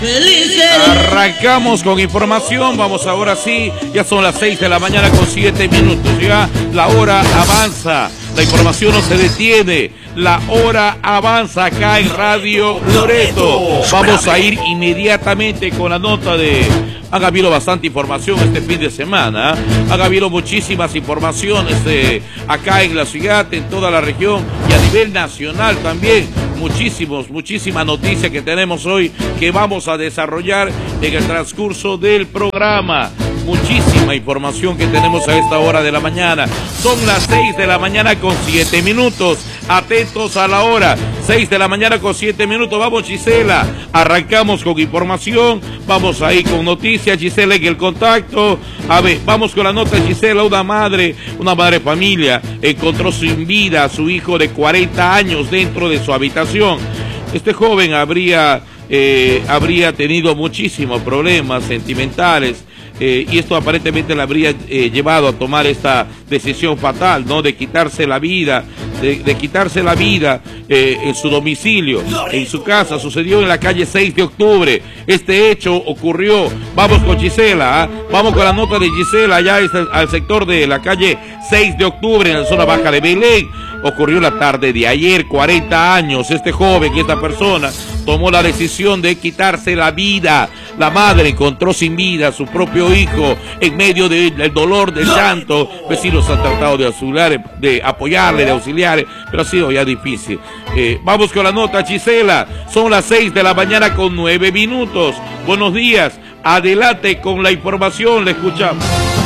Arrancamos con información, vamos ahora sí, ya son las 6 de la mañana con 7 minutos, ya la hora avanza, la información no se detiene, la hora avanza acá en Radio Loreto. Vamos a ir inmediatamente con la nota de... Han habido bastante información este fin de semana, han habido muchísimas informaciones acá en la ciudad, en toda la región y a nivel nacional también. Muchísimas noticias que tenemos hoy que vamos a desarrollar en el transcurso del programa. Muchísima información que tenemos a esta hora de la mañana. Son las 6 de la mañana con 7 minutos. Atentos a la hora. 6 de la mañana con 7 minutos. Vamos, Gisela. Arrancamos con información. Vamos ahí con noticias. Gisela en el contacto. A ver, vamos con la nota de Gisela. Una madre familia encontró sin vida a su hijo de 40 años dentro de su habitación. Este joven habría tenido muchísimos problemas sentimentales. Y esto aparentemente le habría llevado a tomar esta decisión fatal, ¿no? De quitarse la vida, de quitarse la vida en su domicilio, en su casa. Sucedió en la calle 6 de octubre. Este hecho ocurrió. Vamos con Gisela, vamos con la nota de Gisela, allá al sector de la calle 6 de octubre, en la zona baja de Belén. Ocurrió la tarde de ayer, 40 años. Este joven, esta persona, tomó la decisión de quitarse la vida. La madre encontró sin vida a su propio hijo en medio del dolor, del llanto. Vecinos han tratado de apoyarle, de auxiliar, pero ha sido ya difícil. Vamos con la nota, Gisela. Son las 6 de la mañana con 9 minutos. Buenos días. Adelante con la información. Le escuchamos.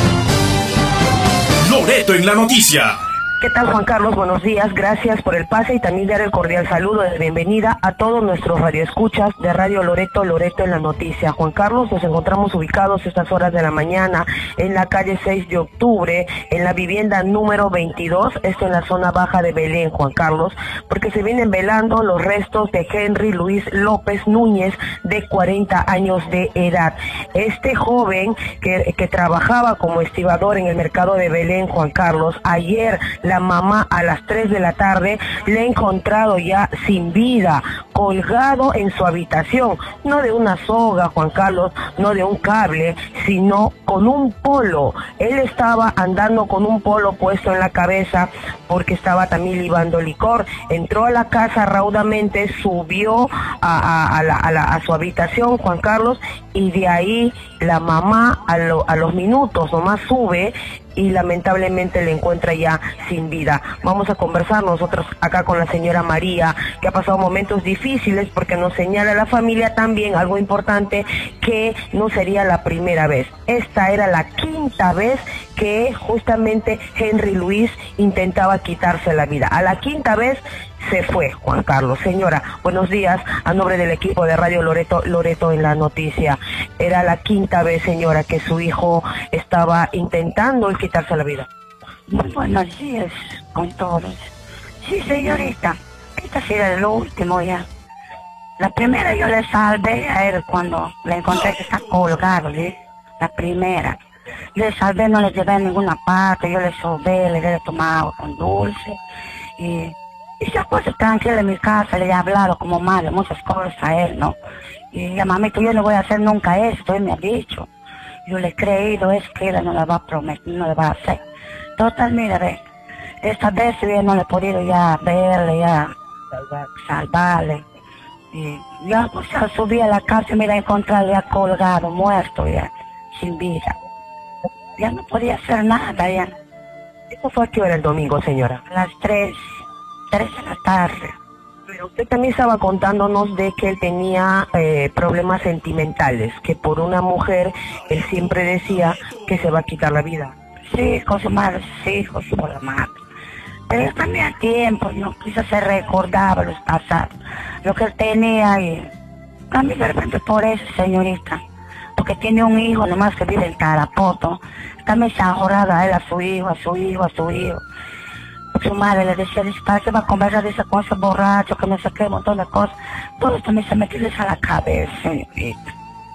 Loreto en la noticia. ¿Qué tal, Juan Carlos? Buenos días, gracias por el pase y también dar el cordial saludo de bienvenida a todos nuestros radioescuchas de Radio Loreto, Loreto en la noticia. Juan Carlos, nos encontramos ubicados estas horas de la mañana en la calle 6 de octubre, en la vivienda número 22, esto en la zona baja de Belén, Juan Carlos, porque se vienen velando los restos de Henry Luis López Núñez, de 40 años de edad. Este joven que trabajaba como estibador en el mercado de Belén, Juan Carlos, ayer la mamá a las 3 de la tarde le ha encontrado ya sin vida, colgado en su habitación, no de una soga, Juan Carlos, no de un cable, sino con un polo. Él estaba andando con un polo puesto en la cabeza porque estaba también libando licor. Entró a la casa raudamente, subió a su habitación, Juan Carlos, y de ahí la mamá a los minutos nomás sube y lamentablemente le encuentra ya sin vida. Vamos a conversar nosotros acá con la señora María, que ha pasado momentos difíciles porque nos señala la familia también algo importante, que no sería la primera vez. Esta era la quinta vez que justamente Henry Luis intentaba quitarse la vida. A la quinta vez se fue, Juan Carlos. Señora, buenos días, a nombre del equipo de Radio Loreto, Loreto en la noticia. Era la quinta vez, señora, que su hijo estaba intentando quitarse la vida. Muy buenos días con todos. Sí, señorita, esta será lo último ya. La primera yo le salvé a él cuando le encontré que está colgado, ¿sí? La primera. Le salvé, no le llevé a ninguna parte, yo le sobé, le he tomado con dulce. Y se ha puesto tranquila en mi casa, le he hablado como madre, muchas cosas a él, ¿no? Y ya, mamito, yo no voy a hacer nunca esto, él me ha dicho. Yo le he creído, es que él no le va a prometer, no le va a hacer. Total, mira, ve, esta vez yo no le he podido ya verle, ya salvarle. Y ya, pues, ya subí a la casa y mira, encontrarle ya colgado, muerto ya, sin vida. Ya no podía hacer nada, ya. ¿Esto fue a qué hora el domingo, señora? A las 3 de la tarde. Pero usted también estaba contándonos de que él tenía problemas sentimentales, que por una mujer él siempre decía que se va a quitar la vida. Sí, con su madre, sí, con su madre. Pero él también a tiempo, ¿no? Quizás se recordaba los pasados, lo que él tenía y también de repente por eso, señorita, porque tiene un hijo nomás que vive en Tarapoto, también se ha jorado a él, a su hijo. Su madre le decía, ¿para qué va a conversar de esa cosa borracho, que no sé qué, un montón de cosas? Todo esto me se metió a la cabeza, señorita.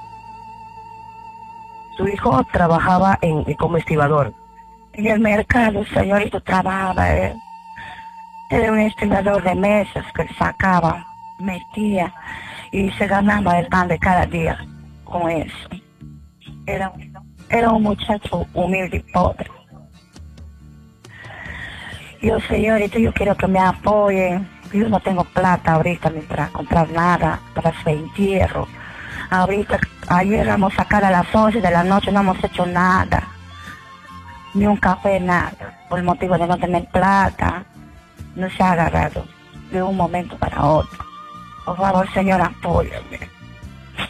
Su hijo trabajaba como estibador. En el mercado, señorita, trabajaba él. Era un estibador de mesas que sacaba, metía. y se ganaba el pan de cada día con eso. Era un muchacho humilde y pobre. Yo, señorita, yo quiero que me apoyen. Yo no tengo plata ahorita ni para comprar nada para su entierro. Ahorita, ayer vamos a sacar a las 11 de la noche, no hemos hecho nada. Ni un café, nada. Por el motivo de no tener plata. No se ha agarrado de un momento para otro. Por favor, señora, apóyame.